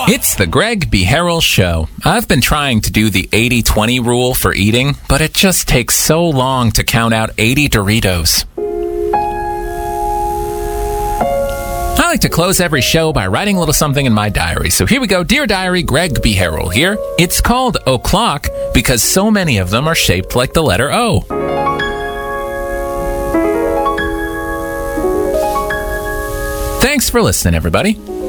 It's the Greg B. Harrell Show. I've been trying to do the 80-20 rule for eating, but it just takes so long to count out 80 Doritos. I like to close every show by writing a little something in my diary. So here we go. Dear Diary, Greg B. Harrell here. It's called O'Clock because so many of them are shaped like the letter O. Thanks for listening, everybody.